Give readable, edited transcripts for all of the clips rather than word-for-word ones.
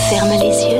Ferme les yeux.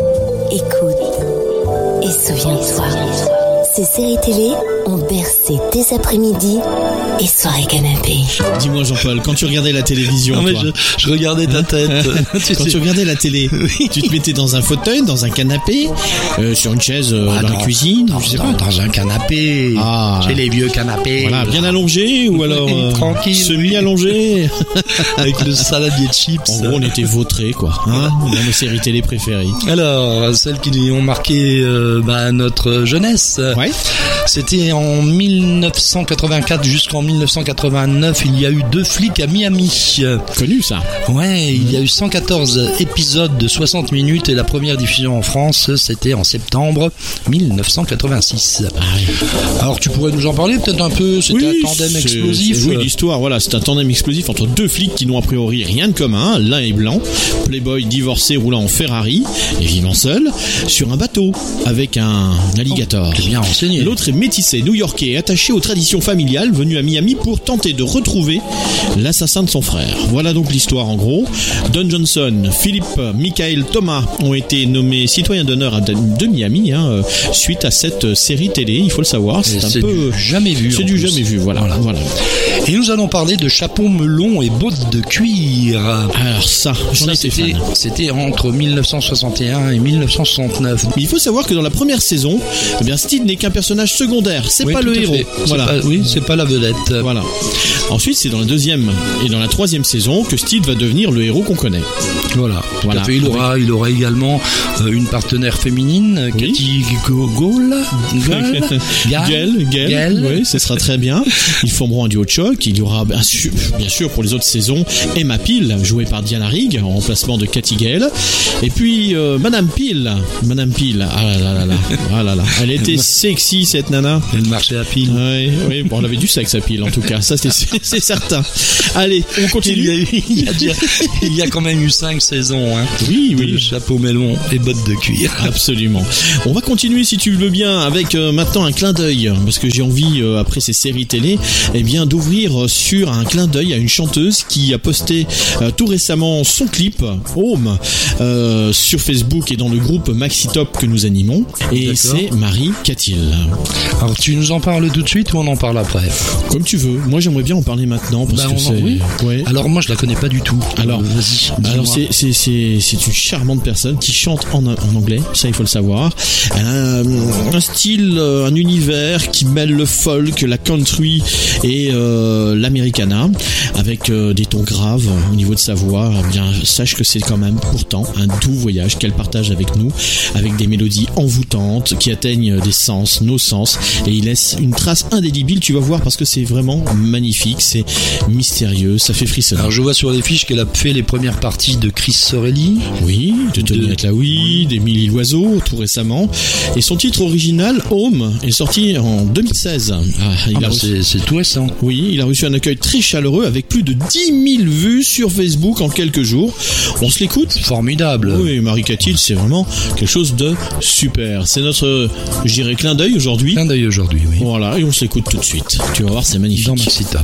Écoute. Et souviens-toi. Ces séries télé ont bercé tes après-midi et soirées canapé. Dis-moi Jean-Paul, quand tu regardais la télévision, non, mais toi, je regardais ta tête. quand tu regardais la télé, tu te mettais dans un fauteuil, dans un canapé, sur une chaise dans la cuisine, je sais pas. Dans un canapé. J'ai les vieux canapés. Voilà, bien allongé ou alors tranquille, semi-allongé avec le saladier de chips. En gros, on était vautrés quoi, dans nos séries télé préférées. Alors, celles qui ont marqué notre jeunesse. Ouais. C'était en 1984 jusqu'en 1989, il y a eu 2 flics à Miami. Connu ça. Ouais, il y a eu 114 épisodes de 60 minutes et la première diffusion en France, c'était en septembre 1986. Ah oui. Alors tu pourrais nous en parler peut-être un peu, c'était un tandem explosif. Oui, l'histoire, voilà, c'est un tandem explosif entre 2 flics qui n'ont a priori rien de commun. L'un est blanc, playboy divorcé roulant en Ferrari et vivant seul sur un bateau avec un alligator. C'est bien renseigné. L'autre est métissé, new-yorkais, attaché aux traditions familiales, venu à Miami pour tenter de retrouver l'assassin de son frère. Voilà donc l'histoire en gros. Don Johnson, Philippe, Michael, Thomas ont été nommés citoyens d'honneur de Miami suite à cette série télé, il faut le savoir. C'est du jamais vu. C'est du jamais vu, voilà. Et nous allons parler de chapeaux melons et bottes de cuir. Alors ça, c'était entre 1961 et 1969. Mais il faut savoir que dans la première saison, Steed n'est qu'un personnage secondaire, c'est pas le héros. Voilà. C'est pas la vedette. Voilà. Ensuite, c'est dans la deuxième et dans la troisième saison que Steed va devenir le héros qu'on connaît. Voilà. Il aura également une partenaire féminine, Cathy Gale. Oui, ce sera très bien. Ils formeront un duo de choc. Il y aura bien sûr pour les autres saisons Emma Peel, jouée par Diana Rigg en remplacement de Cathy Gale. Et puis Madame Peel. Ah là là. Elle était sexy cette nana. Elle marchait à pile. Oui, bon, on avait du sexe à pile en tout cas, ça c'est certain. Allez, on continue. Il y a quand même eu 5 saisons. Oui. Chapeau melon et bottes de cuir. Absolument. On va continuer si tu le veux bien avec maintenant un clin d'œil, parce que j'ai envie après ces séries télé, d'ouvrir sur un clin d'œil à une chanteuse qui a posté tout récemment son clip Home sur Facebook et dans le groupe Maxi Top que nous animons. Et c'est Marie Catil. Alors tu nous en parles tout de suite ou on en parle après? Comme tu veux. Moi j'aimerais bien en parler maintenant parce que c'est. Oui. Ouais. Alors moi je la connais pas du tout. Alors vas-y. Alors c'est une charmante personne qui chante en anglais. Ça il faut le savoir. Elle a un style, un univers qui mêle le folk, la country et l'americana avec des tons graves au niveau de sa voix. Bien sache que c'est quand même pourtant un doux voyage qu'elle partage avec nous, avec des mélodies envoûtantes qui atteignent des sens, nos sens, et il laisse une trace indélébile, tu vas voir, parce que c'est vraiment magnifique, c'est mystérieux, ça fait frissonner. Alors je vois sur les fiches qu'elle a fait les premières parties de Chris Sorelli. Oui, de Tony Atlaoui, d'Émilie Loiseau, tout récemment. Et son titre original, Home, est sorti en 2016. C'est tout récent. Oui, il a reçu un accueil très chaleureux avec plus de 10 000 vues sur Facebook en quelques jours. On se l'écoute. Formidable. Oui, Marie Catil, c'est vraiment quelque chose de super. C'est notre, je dirais, clin d'œil aujourd'hui. Clin d'œil aujourd'hui, oui. Voilà, et on se l'écoute tout de suite. Tu vas voir, c'est magnifique. Dans Maxi Top.